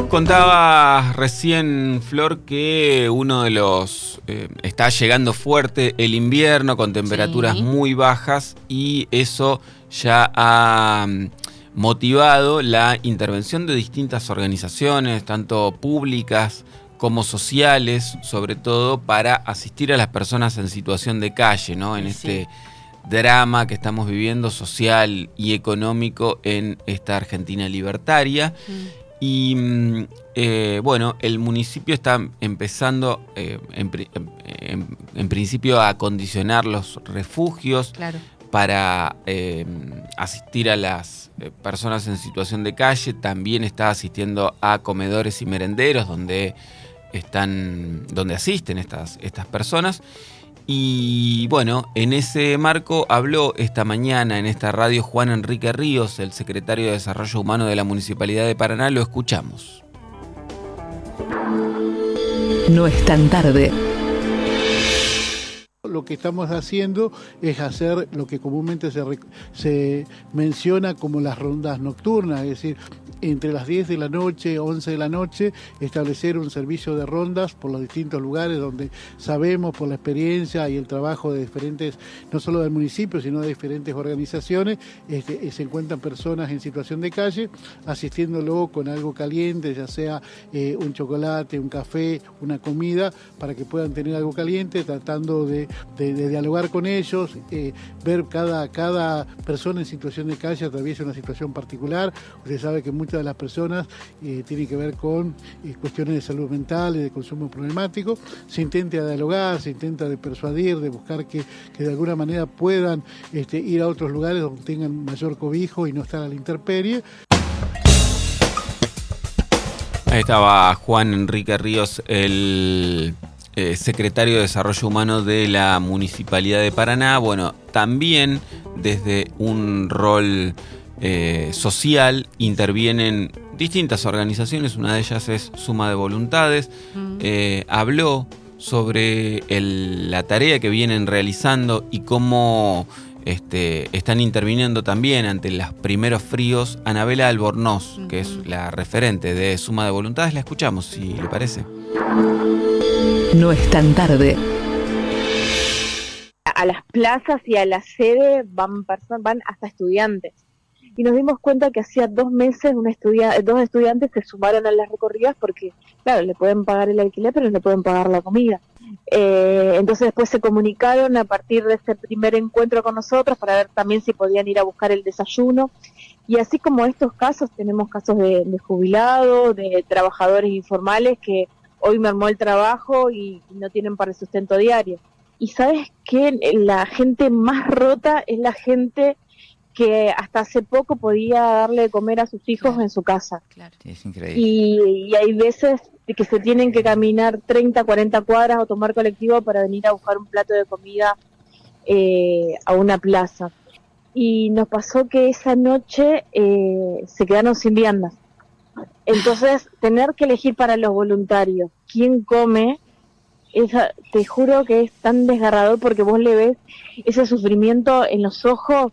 Contaba recién, Flor, que uno de los... está llegando fuerte el invierno con temperaturas muy bajas y eso ya ha motivado la intervención de distintas organizaciones, tanto públicas como sociales, sobre todo para asistir a las personas en situación de calle, ¿no? En este drama que estamos viviendo social y económico en esta Argentina libertaria. Y bueno, el municipio está empezando en principio a acondicionar los refugios para asistir a las personas en situación de calle. También está asistiendo a comedores y merenderos donde asisten estas personas. Y bueno, en ese marco habló esta mañana en esta radio Juan Enrique Ríos, el secretario de Desarrollo Humano de la Municipalidad de Paraná. Lo escuchamos. No es tan tarde. Lo que estamos haciendo es hacer lo que comúnmente se menciona como las rondas nocturnas, es decir, entre las 10 de la noche, 11 de la noche, establecer un servicio de rondas por los distintos lugares donde sabemos por la experiencia y el trabajo de diferentes, no solo del municipio, sino de diferentes organizaciones, se encuentran personas en situación de calle, asistiéndolo con algo caliente, ya sea un chocolate, un café, una comida, para que puedan tener algo caliente, tratando de dialogar con ellos, ver cada persona en situación de calle atraviesa una situación particular. Usted sabe que muchas de las personas tienen que ver con cuestiones de salud mental y de consumo problemático. Se intenta dialogar, se intenta de persuadir, de buscar que de alguna manera puedan ir a otros lugares donde tengan mayor cobijo y no estar a la intemperie. Ahí estaba Juan Enrique Ríos, el secretario de Desarrollo Humano de la Municipalidad de Paraná. Bueno, también desde un rol social intervienen distintas organizaciones. Una de ellas es Suma de Voluntades. Habló sobre la tarea que vienen realizando y cómo están interviniendo también ante los primeros fríos. Anabela Albornoz, que es la referente de Suma de Voluntades. La escuchamos, si le parece. No es tan tarde. A las plazas y a la sede van hasta estudiantes. Y nos dimos cuenta que hacía 2 meses dos estudiantes se sumaron a las recorridas porque, claro, le pueden pagar el alquiler, pero no le pueden pagar la comida. Entonces después se comunicaron a partir de ese primer encuentro con nosotros para ver también si podían ir a buscar el desayuno. Y así como estos casos, tenemos casos de jubilados, de trabajadores informales que hoy me armó el trabajo y no tienen para el sustento diario. Y sabes que la gente más rota es la gente que hasta hace poco podía darle de comer a sus hijos en su casa. Claro. Es increíble. Y hay veces que se tienen que caminar 30, 40 cuadras o tomar colectivo para venir a buscar un plato de comida a una plaza. Y nos pasó que esa noche se quedaron sin viandas. Entonces, tener que elegir para los voluntarios quién come, te juro que es tan desgarrador porque vos le ves ese sufrimiento en los ojos.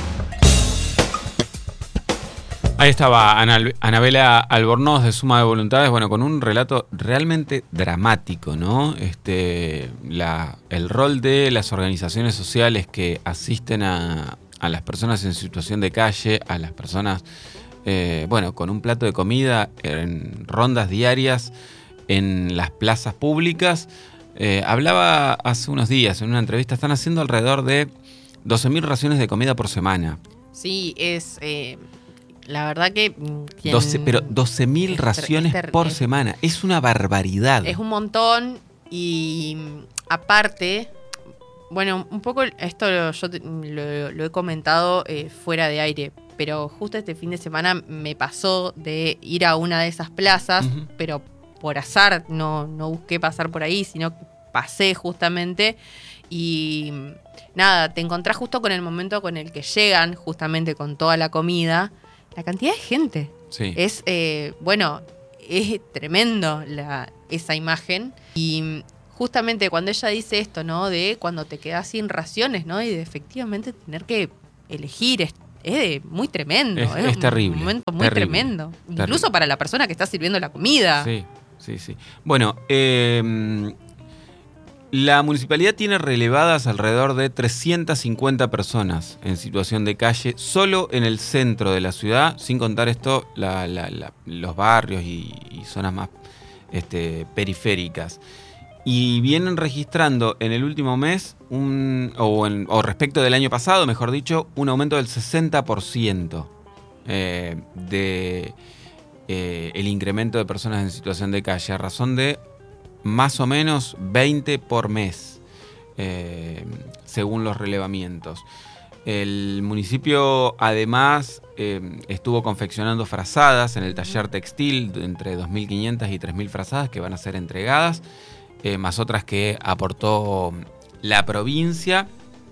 Ahí estaba Anabela Albornoz de Suma de Voluntades, bueno, con un relato realmente dramático, ¿no? El rol de las organizaciones sociales que asisten a las personas en situación de calle, a las personas con un plato de comida en rondas diarias en las plazas públicas. Hablaba hace unos días en una entrevista, están haciendo alrededor de 12.000 raciones de comida por semana. Sí, es la verdad que... 12.000 raciones por semana, es una barbaridad. Es un montón y aparte... Bueno, un poco esto yo lo he comentado fuera de aire, pero justo este fin de semana me pasó de ir a una de esas plazas, pero por azar, no busqué pasar por ahí, sino que pasé justamente y nada, te encontrás justo con el momento con el que llegan, justamente con toda la comida, la cantidad de gente. Sí. Es, es tremendo esa imagen y... Justamente cuando ella dice esto, ¿no? De cuando te quedas sin raciones, ¿no? Y de efectivamente tener que elegir muy tremendo. Es terrible. Un momento muy terrible, tremendo. terrible. Incluso para la persona que está sirviendo la comida. Sí. Bueno, la municipalidad tiene relevadas alrededor de 350 personas en situación de calle, solo en el centro de la ciudad, sin contar esto, los barrios y zonas más periféricas. Y vienen registrando en el último mes, o respecto del año pasado, mejor dicho, un aumento del 60% de el incremento de personas en situación de calle, a razón de más o menos 20 por mes, según los relevamientos. El municipio además estuvo confeccionando frazadas en el taller textil, entre 2.500 y 3.000 frazadas que van a ser entregadas, más otras que aportó la provincia.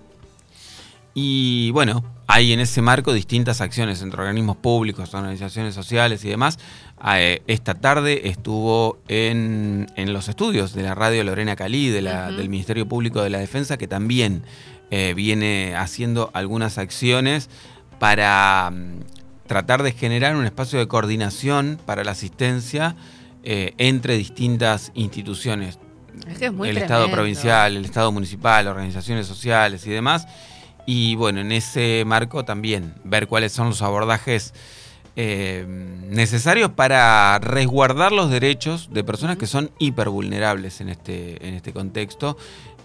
Y bueno, hay en ese marco distintas acciones entre organismos públicos, organizaciones sociales y demás. Esta tarde estuvo en los estudios de la radio Lorena Calí, del Ministerio Público de la Defensa, que también viene haciendo algunas acciones para tratar de generar un espacio de coordinación para la asistencia entre distintas instituciones. Es que es muy el tremendo. Estado provincial, el Estado municipal, organizaciones sociales y demás. Y bueno, en ese marco también ver cuáles son los abordajes necesarios para resguardar los derechos de personas que son hipervulnerables en este contexto.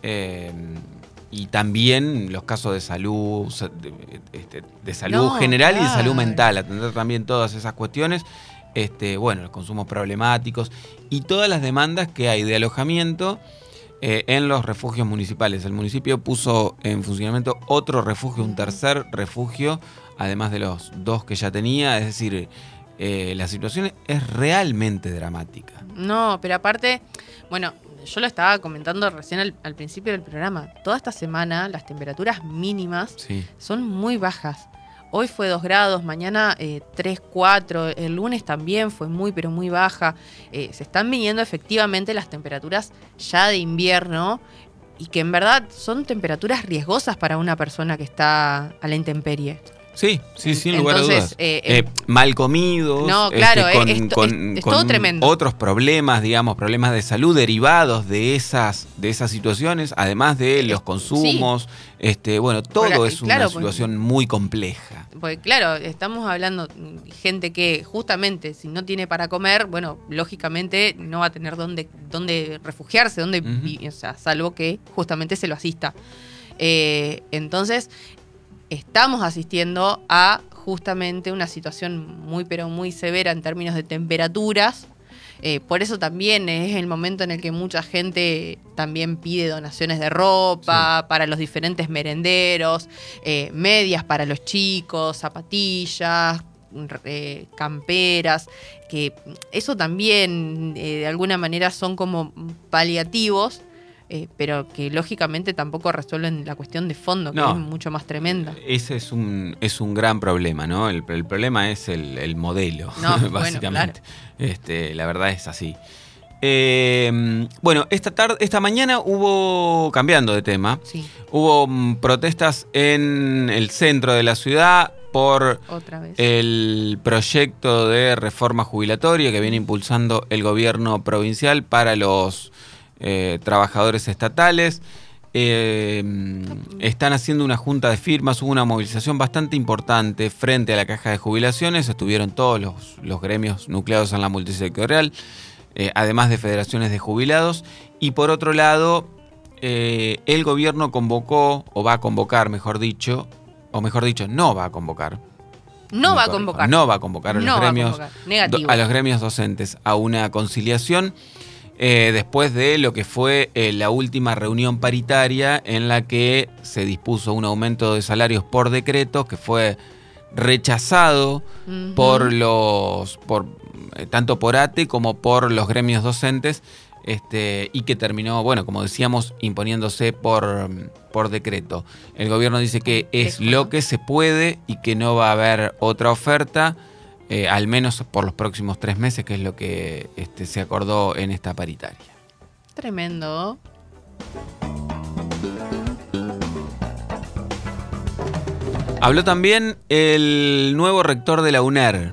Y también los casos de salud, de salud general y de salud mental, atender también todas esas cuestiones. Los consumos problemáticos y todas las demandas que hay de alojamiento en los refugios municipales. El municipio puso en funcionamiento otro refugio, un tercer refugio, además de los 2 que ya tenía. Es decir, la situación es realmente dramática. No, pero aparte, bueno, yo lo estaba comentando recién al principio del programa. Toda esta semana las temperaturas mínimas son muy bajas. Hoy fue 2 grados, mañana 3, 4, el lunes también fue muy, pero muy baja. Se están viniendo efectivamente las temperaturas ya de invierno y que en verdad son temperaturas riesgosas para una persona que está a la intemperie. Sí, sin lugar a dudas. Mal comidos, no, claro, es con todo tremendo. Otros problemas, digamos, problemas de salud derivados de esas situaciones, además de los consumos. Sí. Todo es una situación muy compleja. Porque claro, estamos hablando de gente que justamente si no tiene para comer, bueno, lógicamente no va a tener dónde refugiarse, vivir, o sea, salvo que justamente se lo asista. Entonces, estamos asistiendo a justamente una situación muy, pero muy severa en términos de temperaturas. Por eso también es el momento en el que mucha gente también pide donaciones de ropa para los diferentes merenderos, medias para los chicos, zapatillas, camperas, que eso también de alguna manera son como paliativos. Pero que lógicamente tampoco resuelven la cuestión de fondo, que es mucho más tremenda. Ese es un gran problema, ¿no? El problema es el modelo, básicamente. Bueno, claro. La verdad es así. Esta mañana cambiando de tema, hubo protestas en el centro de la ciudad por el proyecto de reforma jubilatoria que viene impulsando el gobierno provincial para los trabajadores estatales. Están haciendo una junta de firmas, hubo una movilización bastante importante frente a la caja de jubilaciones, estuvieron todos los gremios nucleados en la multisectorial, además de federaciones de jubilados, y por otro lado el gobierno convocó, o va a convocar, no va a convocar. No va a convocar a los gremios docentes a una conciliación. Después de lo que fue la última reunión paritaria en la que se dispuso un aumento de salarios por decreto que fue rechazado tanto por ATE como por los gremios docentes, y que terminó, como decíamos, imponiéndose por decreto. El gobierno dice que es lo que se puede y que no va a haber otra oferta, al menos por los próximos 3 meses, que es lo que se acordó en esta paritaria. Habló también el nuevo rector de la UNER,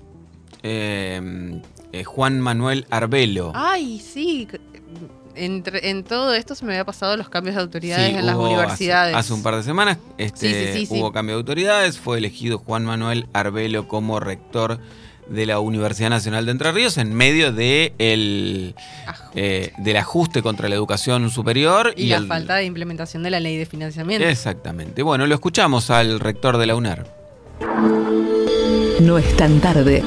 Juan Manuel Arbelo. Ay, sí. En todo esto se me había pasado los cambios de autoridades Sí, en las universidades. Hace un par de semanas Sí. hubo cambio de autoridades, fue elegido Juan Manuel Arbelo como rector de la Universidad Nacional de Entre Ríos en medio de del ajuste contra la educación superior. Y la falta de implementación de la ley de financiamiento. Exactamente. Bueno, lo escuchamos al rector de la UNER. No es tan tarde.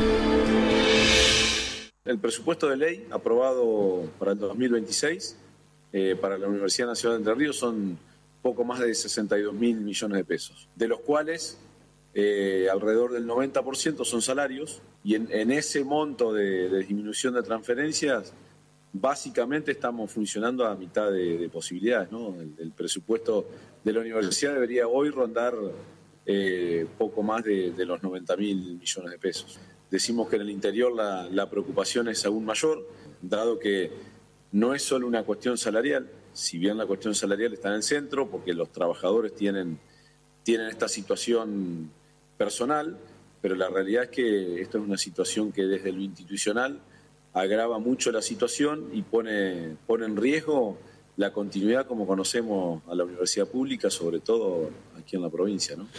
El presupuesto de ley aprobado para el 2026 para la Universidad Nacional de Entre Ríos son poco más de 62.000 millones de pesos, de los cuales alrededor del 90% son salarios, y en ese monto de disminución de transferencias básicamente estamos funcionando a mitad de posibilidades, ¿no? El presupuesto de la universidad debería hoy rondar poco más de los 90.000 millones de pesos. Decimos que en el interior la preocupación es aún mayor, dado que no es solo una cuestión salarial, si bien la cuestión salarial está en el centro, porque los trabajadores tienen esta situación personal, pero la realidad es que esto es una situación que desde lo institucional agrava mucho la situación y pone en riesgo la continuidad como conocemos a la universidad pública, sobre todo aquí en la provincia, ¿no?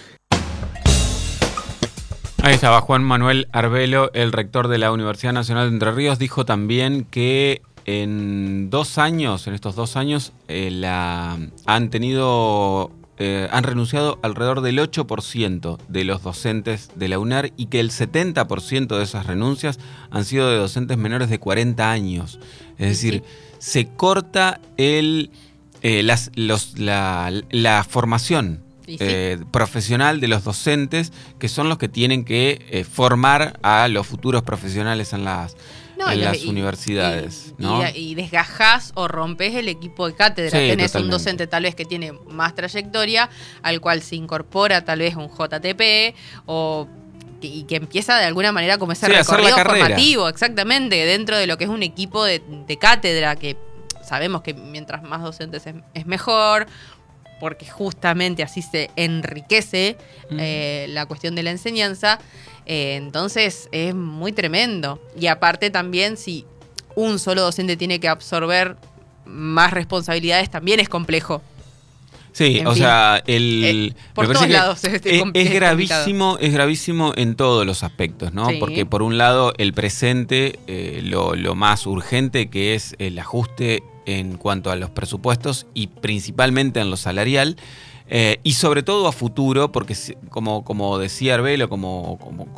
Ahí estaba Juan Manuel Arbelo, el rector de la Universidad Nacional de Entre Ríos. Dijo también que en estos 2 años, han renunciado alrededor del 8% de los docentes de la UNER y que el 70% de esas renuncias han sido de docentes menores de 40 años. Es decir, se corta la formación profesional de los docentes, que son los que tienen que formar a los futuros profesionales en las universidades. ¿no? Y desgajás o rompes el equipo de cátedra. Sí, Tenés totalmente. un docente tal vez que tiene más trayectoria, al cual se incorpora tal vez un JTP y que empieza de alguna manera como ese recorrido formativo, exactamente, dentro de lo que es un equipo de cátedra, que sabemos que mientras más docentes es mejor, porque justamente así se enriquece la cuestión de la enseñanza. Entonces es muy tremendo. Y aparte también, si un solo docente tiene que absorber más responsabilidades, también es complejo. Sí, En o fin. sea, Por me todos parece que lados es gravísimo en todos los aspectos, ¿no? Sí. Porque por un lado el presente, lo más urgente, que es el ajuste en cuanto a los presupuestos y principalmente en lo salarial, y sobre todo a futuro, porque como decía Arbelo, como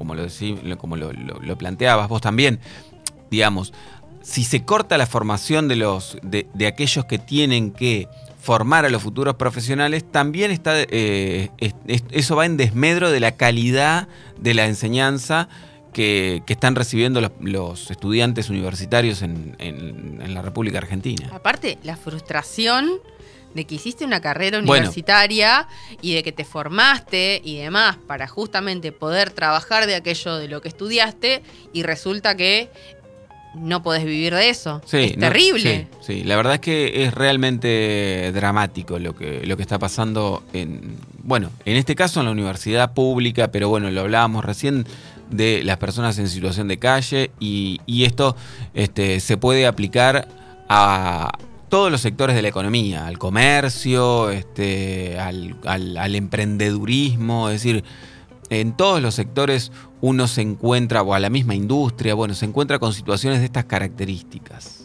lo planteabas vos también, digamos, si se corta la formación de aquellos que tienen que formar a los futuros profesionales, también eso va en desmedro de la calidad de la enseñanza que están recibiendo los estudiantes universitarios en la República Argentina. Aparte, la frustración de que hiciste una carrera universitaria y de que te formaste y demás para justamente poder trabajar de aquello de lo que estudiaste, y resulta que no podés vivir de eso. Es terrible. Sí, la verdad es que es realmente dramático lo que está pasando en este caso en la universidad pública, pero bueno, lo hablábamos recién de las personas en situación de calle, y esto se puede aplicar a todos los sectores de la economía, al comercio, al emprendedurismo, es decir, en todos los sectores uno se encuentra, o a la misma industria, se encuentra con situaciones de estas características.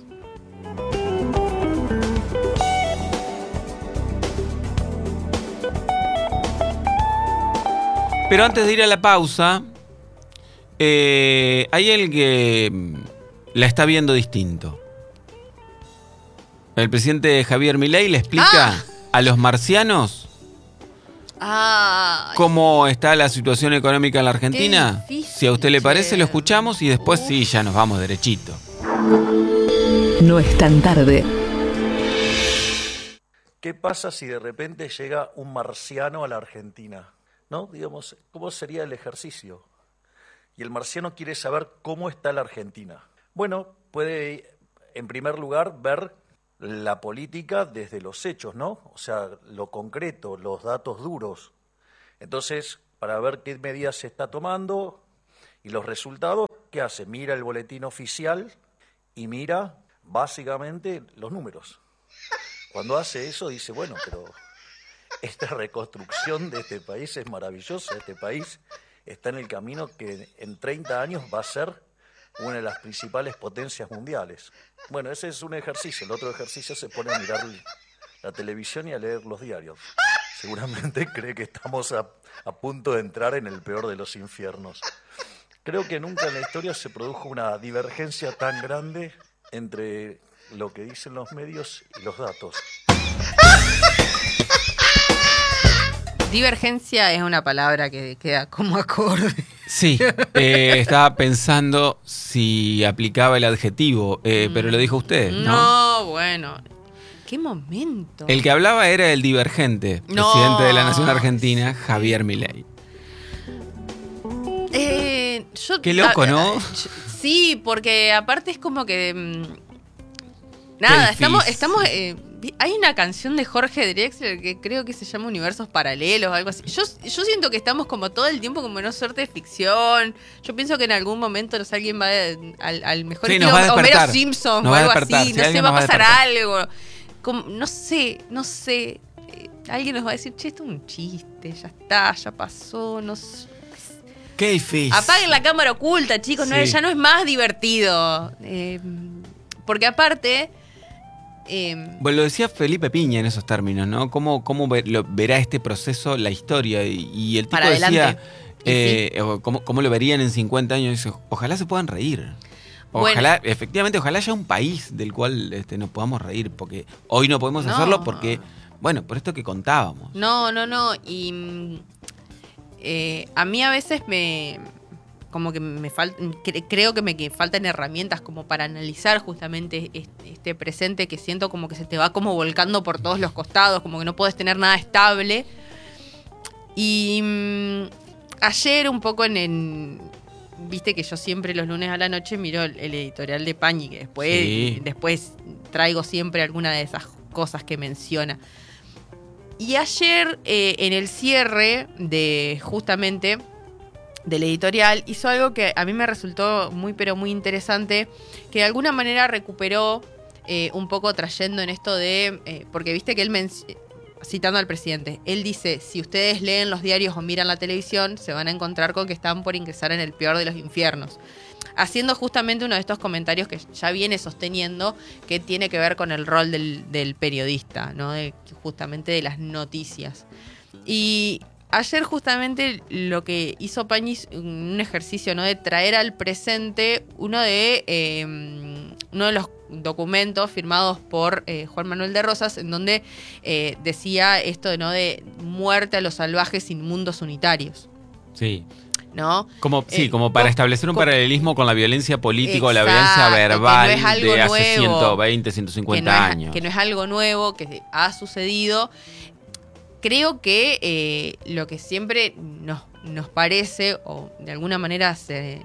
Pero antes de ir a la pausa, hay alguien que la está viendo distinto. El presidente Javier Milei le explica a los marcianos cómo está la situación económica en la Argentina. Si a usted le parece, lo escuchamos y después sí, ya nos vamos derechito. No es tan tarde. ¿Qué pasa si de repente llega un marciano a la Argentina? ¿No? Digamos, ¿cómo sería el ejercicio? Y el marciano quiere saber cómo está la Argentina. Bueno, puede, en primer lugar, ver la política desde los hechos, ¿no? O sea, lo concreto, los datos duros. Entonces, para ver qué medidas se está tomando y los resultados. ¿Qué hace? Mira el boletín oficial y mira básicamente los números. Cuando hace eso dice, bueno, pero esta reconstrucción de este país es maravillosa. Este país está en el camino que en 30 años va a ser una de las principales potencias mundiales. Bueno, ese es un ejercicio. El otro ejercicio se pone a mirar la televisión y a leer los diarios. Seguramente cree que estamos a punto de entrar en el peor de los infiernos. Creo que nunca en la historia se produjo una divergencia tan grande entre lo que dicen los medios y los datos. Divergencia es una palabra que queda como acorde. Sí, estaba pensando si aplicaba el adjetivo, pero lo dijo usted, ¿no? No, bueno. ¿Qué momento? El que hablaba era el divergente, presidente de la Nación Argentina, Javier Milei. Qué loco, ¿no? Sí, porque aparte es como que... nada, estamos hay una canción de Jorge Drexler que creo que se llama Universos Paralelos o algo así. Yo siento que estamos como todo el tiempo como en una suerte de ficción. Yo pienso que en algún momento alguien va al mejor estilo Homero Simpson o algo así. No sé, va a pasar algo. No sé. Alguien nos va a decir, che, esto es un chiste, ya está, ya pasó, no sé. Qué difícil. Apaguen la cámara oculta, chicos, Sí. ya no es más divertido. Porque aparte... Bueno, lo decía Felipe Piña en esos términos, ¿no? ¿Cómo verá este proceso la historia? Y el tipo para decía, adelante. ¿cómo lo verían en 50 años? Dice, ojalá se puedan reír. Ojalá, efectivamente, ojalá haya un país del cual nos podamos reír, porque hoy no podemos hacerlo porque, bueno, por esto que contábamos. No. Y a mí a veces creo que me faltan herramientas como para analizar justamente este presente que siento como que se te va como volcando por todos los costados, como que no puedes tener nada estable. Y ayer un poco viste que yo siempre los lunes a la noche miro el editorial de Pañi, que después traigo siempre alguna de esas cosas que menciona. Y ayer, en el cierre de justamente del editorial, hizo algo que a mí me resultó muy pero muy interesante, que de alguna manera recuperó un poco trayendo en esto de... porque viste que él, citando al presidente, él dice, si ustedes leen los diarios o miran la televisión, se van a encontrar con que están por ingresar en el peor de los infiernos. Haciendo justamente uno de estos comentarios que ya viene sosteniendo, que tiene que ver con el rol del periodista, ¿no? Justamente de las noticias. Y ayer justamente lo que hizo Pañis, un ejercicio, ¿no? De traer al presente uno de los documentos firmados por Juan Manuel de Rosas, en donde decía esto de muerte a los salvajes inmundos unitarios. Sí. ¿No? Como para establecer un paralelismo con la violencia política o la violencia verbal no es de hace nuevo, 120, 150 años. Que no es algo nuevo, que ha sucedido. Creo que lo que siempre nos parece, o de alguna manera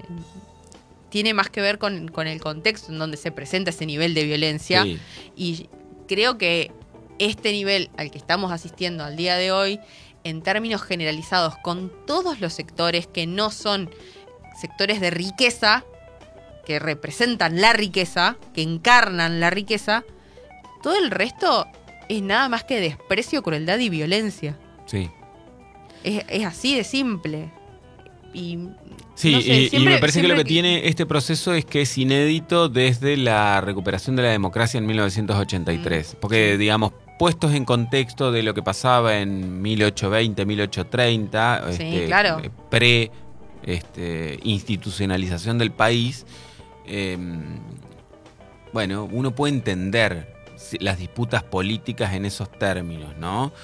tiene más que ver con el contexto en donde se presenta ese nivel de violencia. Sí. Y creo que este nivel al que estamos asistiendo al día de hoy, en términos generalizados, con todos los sectores que no son sectores de riqueza, que representan la riqueza, que encarnan la riqueza, todo el resto es nada más que desprecio, crueldad y violencia. Sí. Es así de simple. Y sí, no sé, y me parece que lo que tiene este proceso es que es inédito desde la recuperación de la democracia en 1983. Porque, digamos, puestos en contexto de lo que pasaba en 1820, 1830, sí, claro. Institucionalización del país, bueno, uno puede entender las disputas políticas en esos términos, ¿no?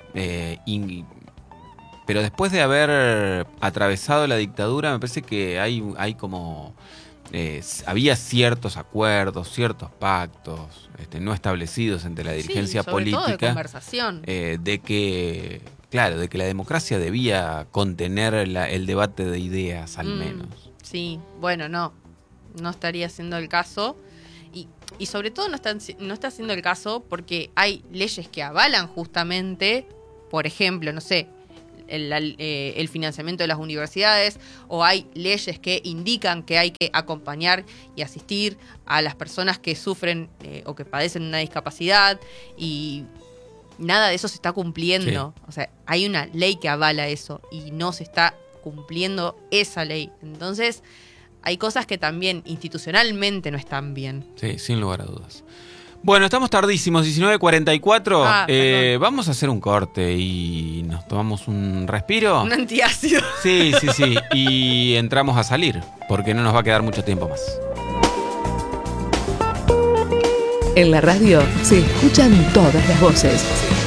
Pero después de haber atravesado la dictadura, me parece que hay como... había ciertos acuerdos, ciertos pactos no establecidos entre la dirigencia política. Todo de conversación. De que la democracia debía contener el debate de ideas, al menos. Sí, bueno, no estaría siendo el caso. Y sobre todo no está siendo el caso porque hay leyes que avalan justamente, por ejemplo, no sé, el financiamiento de las universidades, o hay leyes que indican que hay que acompañar y asistir a las personas que sufren o que padecen una discapacidad, y nada de eso se está cumpliendo. Sí. O sea, hay una ley que avala eso y no se está cumpliendo esa ley. Entonces, hay cosas que también institucionalmente no están bien. Sí, sin lugar a dudas. Bueno, estamos tardísimos, 19:44. Vamos a hacer un corte y nos tomamos un respiro. Un antiácido. Sí. Y entramos a salir, porque no nos va a quedar mucho tiempo más. En la radio se escuchan todas las voces.